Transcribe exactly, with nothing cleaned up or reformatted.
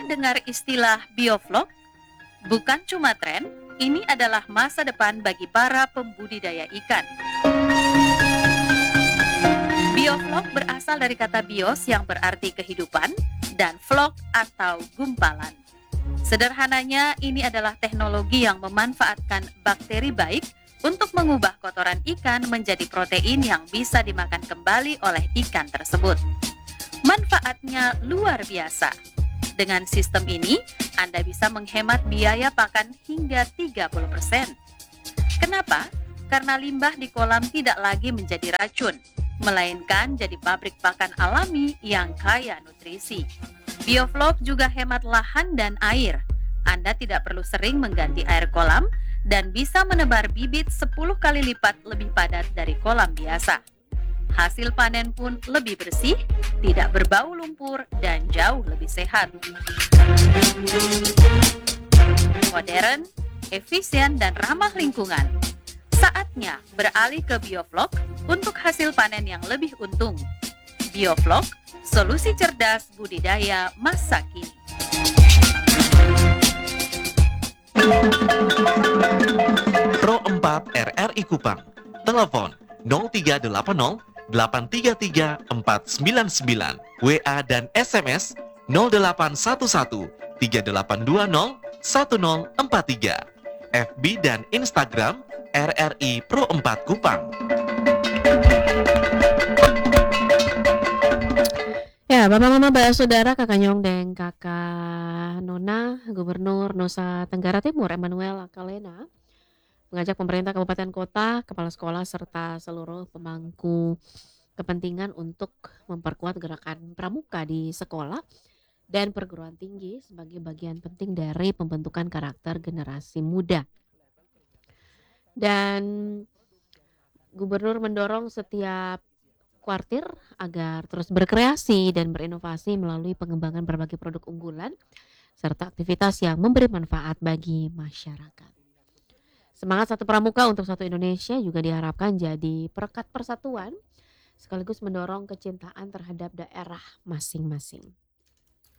dengar istilah biovlog? Bukan cuma tren, ini adalah masa depan bagi para pembudidaya ikan. Biovlog berasal dari kata bios yang berarti kehidupan dan vlog atau gumpalan. Sederhananya, ini adalah teknologi yang memanfaatkan bakteri baik untuk mengubah kotoran ikan menjadi protein yang bisa dimakan kembali oleh ikan tersebut. Manfaatnya luar biasa. Dengan sistem ini, Anda bisa menghemat biaya pakan hingga tiga puluh persen. Kenapa? Karena limbah di kolam tidak lagi menjadi racun, melainkan jadi pabrik pakan alami yang kaya nutrisi. Biovlog juga hemat lahan dan air. Anda tidak perlu sering mengganti air kolam dan bisa menebar bibit sepuluh kali lipat lebih padat dari kolam biasa. Hasil panen pun lebih bersih, tidak berbau lumpur, dan jauh lebih sehat. Modern, efisien, dan ramah lingkungan. Saatnya beralih ke biovlog untuk hasil panen yang lebih untung. Biovlog, solusi cerdas budidaya masa kini. Pro empat R R I Kupang. Telepon nol tiga delapan nol delapan tiga tiga empat sembilan sembilan. W A dan S M S nol delapan satu satu tiga delapan dua nol satu nol empat tiga. F B dan Instagram R R I Pro empat Kupang. Ya, Bapak Mama, Mbak Saudara, Kakak Nyong dan Kakak Nona, Gubernur Nusa Tenggara Timur Emmanuel Akalena mengajak pemerintah kabupaten kota, kepala sekolah serta seluruh pemangku kepentingan untuk memperkuat gerakan pramuka di sekolah dan perguruan tinggi sebagai bagian penting dari pembentukan karakter generasi muda. Dan Gubernur mendorong setiap kuartir agar terus berkreasi dan berinovasi melalui pengembangan berbagai produk unggulan serta aktivitas yang memberi manfaat bagi masyarakat. Semangat satu pramuka untuk satu Indonesia juga diharapkan jadi perekat persatuan sekaligus mendorong kecintaan terhadap daerah masing-masing.